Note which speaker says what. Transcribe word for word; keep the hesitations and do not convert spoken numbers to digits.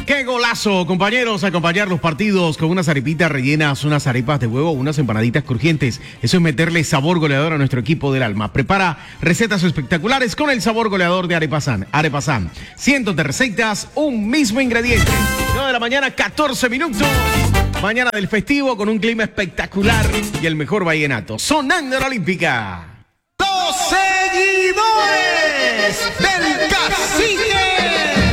Speaker 1: ¡Qué golazo, compañeros! Acompañar los partidos con unas arepitas rellenas, unas arepas de huevo, unas empanaditas crujientes. Eso es meterle sabor goleador a nuestro equipo del alma. Prepara recetas espectaculares con el sabor goleador de Arepasan. Arepasan, cientos de recetas, un mismo ingrediente. nueve de la mañana, catorce minutos. Mañana del festivo con un clima espectacular y el mejor vallenato. Sonando en la Olímpica.
Speaker 2: Los seguidores del Cacique